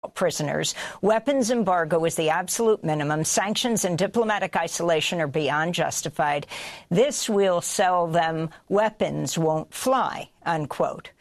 prisoners. Weapons embargo is the absolute minimum. Sanctions and diplomatic isolation are beyond justified. This will sell them weapons won't fly, unquote.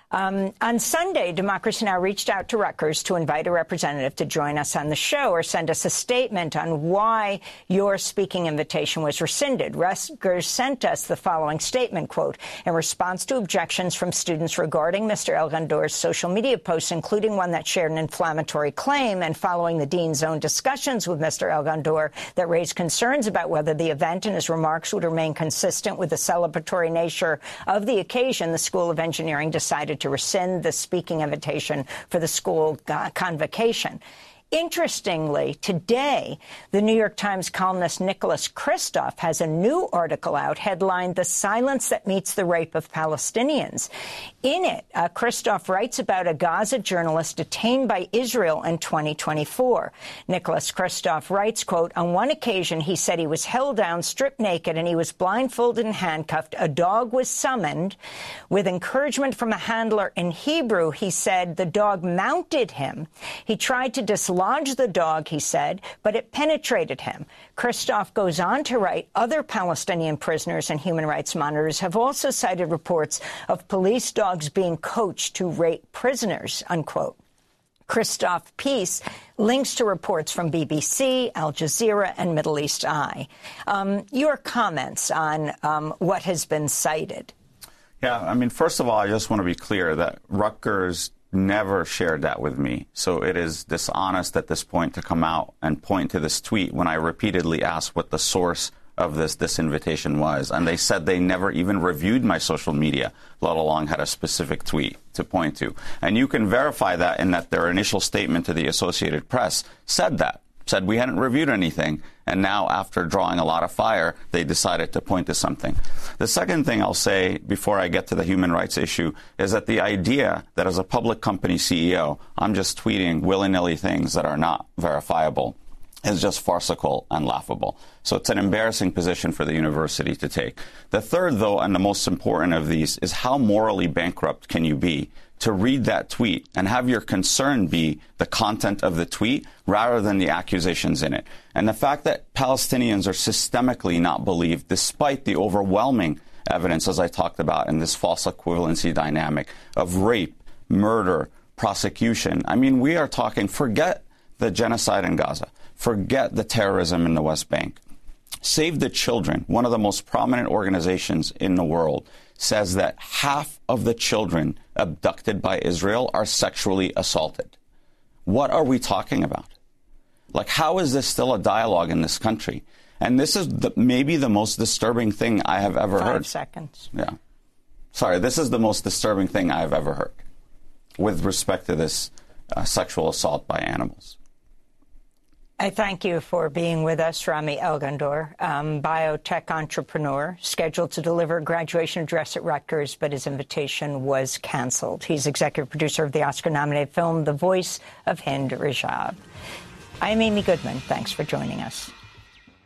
On Sunday, Democracy Now! Reached out to Rutgers to invite a representative to join us on the show or send us a statement on why your speaking invitation was rescinded. Rutgers sent us the following statement, quote, in response to objections from students regarding Mr. El-Ghandor's social media posts, including one that shared an inflammatory claim, and following the dean's own discussions with Mr. El-Ghandor that raised concerns about whether the event and his remarks would remain consistent with the celebratory nature of the occasion, the School of Engineering decided to rescind the speaking invitation for the school convocation. Interestingly, today, the New York Times columnist Nicholas Kristof has a new article out headlined "The Silence That Meets the Rape of Palestinians." In it, Kristof writes about a Gaza journalist detained by Israel in 2024. Nicholas Kristof writes, quote, on one occasion, he said he was held down, stripped naked, and he was blindfolded and handcuffed. A dog was summoned. With encouragement from a handler in Hebrew, he said the dog mounted him. He tried to dislodge the dog, he said, but it penetrated him. Kristof goes on to write, other Palestinian prisoners and human rights monitors have also cited reports of police dogs being coached to rape prisoners, unquote. Kristof piece links to reports from BBC, Al Jazeera, and Middle East Eye. Your comments on what has been cited? Yeah, I mean, first of all, I just want to be clear that Rutgers never shared that with me. So it is dishonest at this point to come out and point to this tweet when I repeatedly asked what the source of this invitation was. And they said they never even reviewed my social media, let alone had a specific tweet to point to. And you can verify that in that their initial statement to the Associated Press said that. Said we hadn't reviewed anything, and now after drawing a lot of fire, they decided to point to something. The second thing I'll say before I get to the human rights issue is that the idea that as a public company CEO, I'm just tweeting willy-nilly things that are not verifiable is just farcical and laughable. So it's an embarrassing position for the university to take. The third, though, and the most important of these, is how morally bankrupt can you be to read that tweet and have your concern be the content of the tweet rather than the accusations in it. And the fact that Palestinians are systemically not believed, despite the overwhelming evidence, as I talked about, in this false equivalency dynamic of rape, murder, prosecution. I mean, we are talking, forget the genocide in Gaza, forget the terrorism in the West Bank. Save the Children, one of the most prominent organizations in the world, says that half of the children abducted by Israel are sexually assaulted. What are we talking about? Like, how is this still a dialogue in this country? And this is maybe the most disturbing thing I have ever heard. 5 seconds. Yeah. Sorry, this is the most disturbing thing I have ever heard with respect to this sexual assault by animals. I thank you for being with us, Rami El-Ghandor, biotech entrepreneur, scheduled to deliver a graduation address at Rutgers, but his invitation was canceled. He's executive producer of the Oscar-nominated film The Voice of Hind Rajab. I'm Amy Goodman. Thanks for joining us.